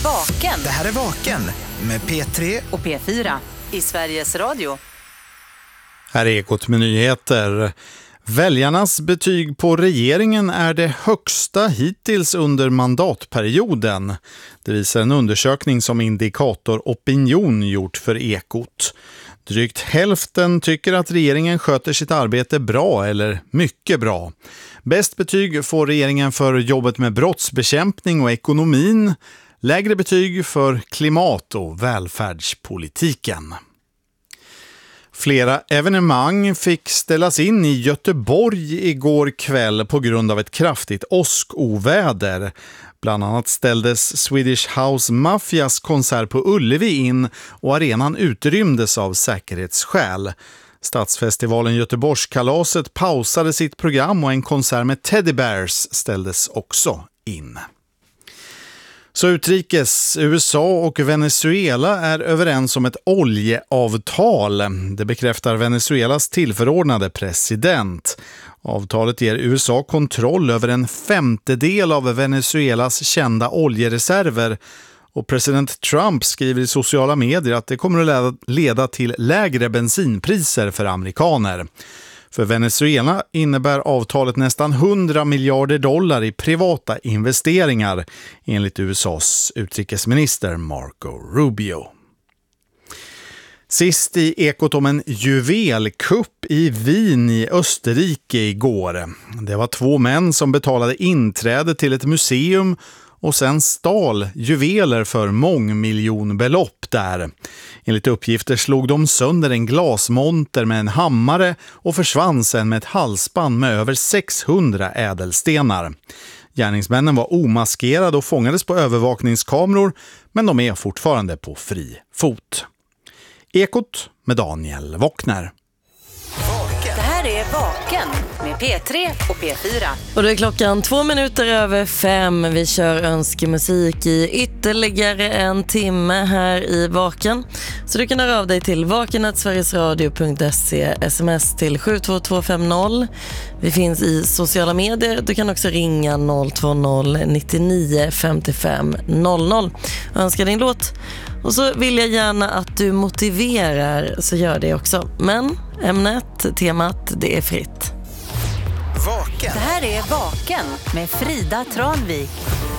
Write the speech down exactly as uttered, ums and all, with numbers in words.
Vaken. Det här är Vaken med P tre och P fyra i Sveriges Radio. Här är Ekot med nyheter. Väljarnas betyg på regeringen är det högsta hittills under mandatperioden. Det visar en undersökning som Indikator Opinion gjort för Ekot. Drygt hälften tycker att regeringen sköter sitt arbete bra eller mycket bra. Bäst betyg får regeringen för jobbet med brottsbekämpning och ekonomin. Lägre betyg för klimat- och välfärdspolitiken. Flera evenemang fick ställas in i Göteborg igår kväll på grund av ett kraftigt åskoväder. Bland annat ställdes Swedish House Mafias konsert på Ullevi in och arenan utrymdes av säkerhetsskäl. Stadsfestivalen Göteborgskalaset pausade sitt program och en konsert med Teddy Bears ställdes också in. Så utrikes, U S A och Venezuela är överens om ett oljeavtal. Det bekräftar Venezuelas tillförordnade president. Avtalet ger U S A kontroll över en femtedel av Venezuelas kända oljereserver. Och president Trump skriver i sociala medier att det kommer att leda till lägre bensinpriser för amerikaner. För Venezuela innebär avtalet nästan hundra miljarder dollar i privata investeringar, enligt U S A:s utrikesminister Marco Rubio. Sist i Ekot om en juvelkupp i Wien i Österrike igår. Det var två män som betalade inträde till ett museum och sen stal juveler för mångmiljonbelopp där. Enligt uppgifter slog de sönder en glasmonter med en hammare och försvann sen med ett halsband med över sexhundra ädelstenar. Gärningsmännen var omaskerade och fångades på övervakningskameror, men de är fortfarande på fri fot. Ekot med Daniel Wockner. Det här är Vaken med P tre och P fyra. Och det är klockan två minuter över fem. Vi kör önskemusik i ytterligare en timme här i Vaken. Så du kan höra av dig till vaken snabel-a sverigesradio punkt se, sms till sju två två fem noll. Vi finns i sociala medier. Du kan också ringa noll två noll nio nio fem fem noll noll och önska din låt. Och så vill jag gärna att du motiverar, så gör det också. Men ämnet, temat, det är fritt. Vaken. Det här är Vaken med Frida Tranvik.